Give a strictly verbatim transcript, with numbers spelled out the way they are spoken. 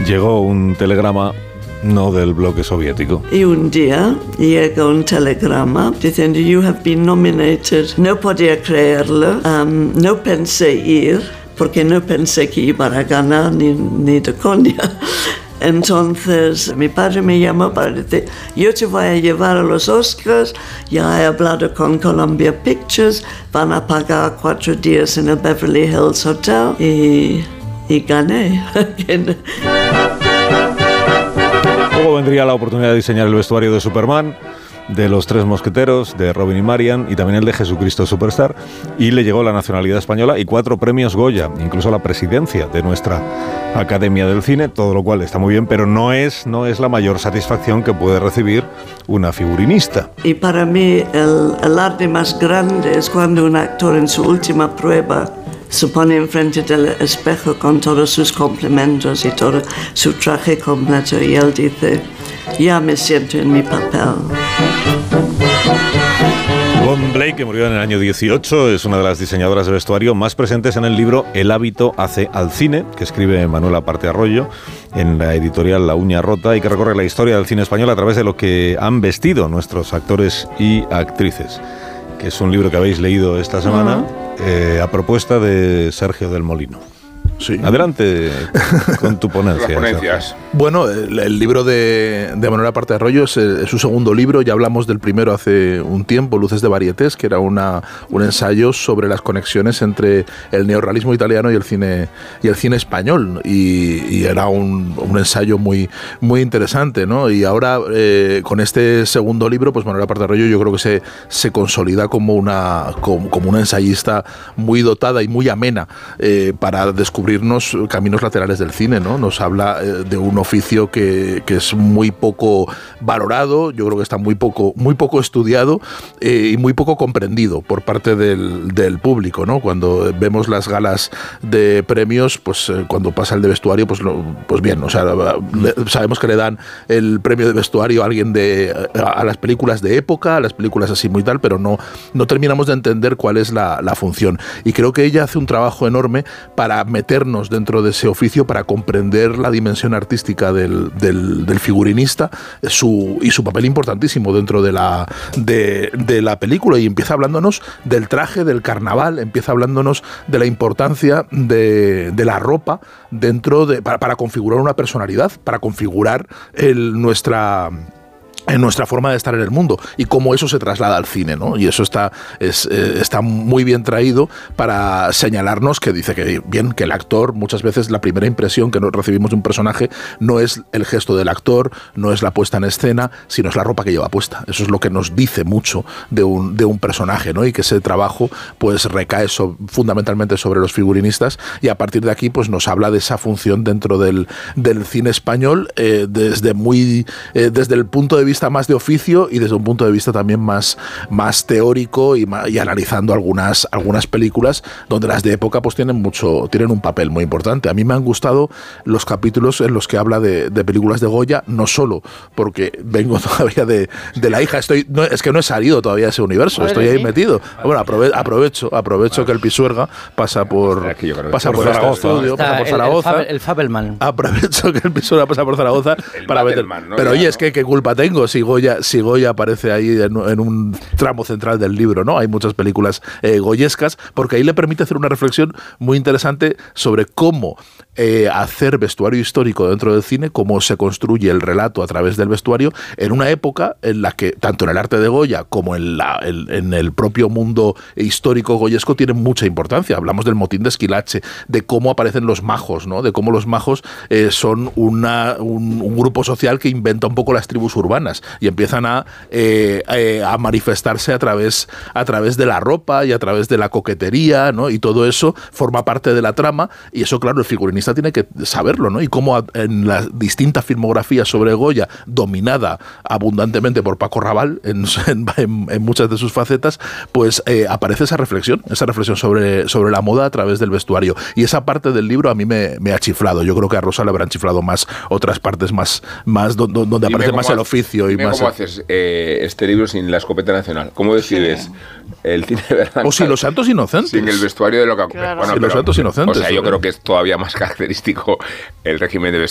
llegó un telegrama no del bloque soviético. Y un día llega un telegrama diciendo you have been nominated. No podía creerlo, um, no pensé ir porque no pensé que iba a ganar ni, ni de coña. Entonces mi padre me llamó para decir, yo te voy a llevar a los Oscars, ya he hablado con Columbia Pictures, van a pagar cuatro días en el Beverly Hills Hotel y, y gané. Luego vendría la oportunidad de diseñar el vestuario de Superman, de Los Tres Mosqueteros, de Robin y Marian y también el de Jesucristo Superstar, y le llegó la nacionalidad española y cuatro premios Goya, incluso la presidencia de nuestra Academia del Cine, todo lo cual está muy bien, pero no es, no es la mayor satisfacción que puede recibir una figurinista. Y para mí el, el arte más grande es cuando un actor en su última prueba se pone enfrente del espejo con todos sus complementos y todo su traje completo y él dice, ya me siento en mi papel. Yvonne Blake, que murió en el año dieciocho, es una de las diseñadoras de vestuario más presentes en el libro El hábito hace al cine, que escribe Manuel Aparte Arroyo en la editorial La Uña Rota y que recorre la historia del cine español a través de lo que han vestido nuestros actores y actrices, que es un libro que habéis leído esta semana, uh-huh. eh, a propuesta de Sergio del Molino. Sí. Adelante con tu ponencia. Las ponencias. Bueno, el, el libro de, de Manuel Aparte Arroyo es, es su segundo libro. Ya hablamos del primero hace un tiempo, Luces de Varietés, que era una, un ensayo sobre las conexiones entre el neorrealismo italiano y el cine, y el cine español. Y, y era un, un ensayo muy, muy interesante, ¿no? Y ahora, eh, con este segundo libro, pues Manuel Aparte Arroyo yo creo que se, se consolida como una, como, como una ensayista muy dotada y muy amena eh, para descubrir caminos laterales del cine, ¿no? Nos habla eh, de un oficio que, que es muy poco valorado, yo creo que está muy poco, muy poco estudiado eh, y muy poco comprendido por parte del, del público, ¿no? Cuando vemos las galas de premios, pues eh, cuando pasa el de vestuario, pues, lo, pues bien, o sea, le, sabemos que le dan el premio de vestuario a alguien de a, a las películas de época, a las películas así muy tal, pero no, no terminamos de entender cuál es la, la función. Y creo que ella hace un trabajo enorme para meter dentro de ese oficio, para comprender la dimensión artística del, del, del figurinista su, y su papel importantísimo dentro de la, de, de la película, y empieza hablándonos del traje, del carnaval, empieza hablándonos de la importancia de, de la ropa dentro de, para, para configurar una personalidad, para configurar el, nuestra... en nuestra forma de estar en el mundo y cómo eso se traslada al cine, ¿no? Y eso está, es, eh, está muy bien traído para señalarnos que dice que bien, que el actor, muchas veces la primera impresión que nos recibimos de un personaje no es el gesto del actor, no es la puesta en escena, sino es la ropa que lleva puesta. Eso es lo que nos dice mucho de un, de un personaje, ¿no? Y que ese trabajo pues recae so, fundamentalmente sobre los figurinistas, y a partir de aquí pues nos habla de esa función dentro del, del cine español eh, desde, muy, eh, desde el punto de vista vista más de oficio y desde un punto de vista también más, más teórico y, y analizando algunas, algunas películas donde las de época pues tienen mucho, tienen un papel muy importante. A mí me han gustado los capítulos en los que habla de, de películas de Goya, no solo porque vengo todavía de, de la hija, estoy, no, es que no he salido todavía de ese universo, estoy ahí metido. Bueno, aprove, aprovecho, aprovecho que el Pisuerga pasa por, pasa por este estudio, pasa por Zaragoza. El Fabelman. Aprovecho que el Pisuerga pasa por Zaragoza para meter. ¿No? Pero oye, es que qué culpa tengo si Goya, si Goya aparece ahí en, en un tramo central del libro, ¿no? Hay muchas películas eh, goyescas, porque ahí le permite hacer una reflexión muy interesante sobre cómo eh, hacer vestuario histórico dentro del cine, cómo se construye el relato a través del vestuario en una época en la que, tanto en el arte de Goya como en, la, en, en el propio mundo histórico goyesco, tienen mucha importancia. Hablamos del motín de Esquilache, de cómo aparecen los majos, ¿no? De cómo los majos eh, son una, un, un grupo social que inventa un poco las tribus urbanas y empiezan a, eh, eh, a manifestarse a través, a través de la ropa y a través de la coquetería, ¿no? Y todo eso forma parte de la trama, y eso, claro, el figurinista tiene que saberlo, ¿no? Y cómo en la distinta filmografía sobre Goya, dominada abundantemente por Paco Raval en, en, en muchas de sus facetas, pues eh, aparece esa reflexión, esa reflexión sobre, sobre la moda a través del vestuario. Y esa parte del libro a mí me, me ha chiflado. Yo creo que a Rosa le habrán chiflado más otras partes más, más donde, donde aparece más el oficio. Y más ¿Cómo haces eh, este libro sin la escopeta nacional? ¿Cómo decides sí. el cine de verdad? O sin los santos inocentes. Sin el vestuario de lo que... Claro. Bueno, sin pero, los santos inocentes. O sea, yo creo que es todavía más característico el régimen de vestuario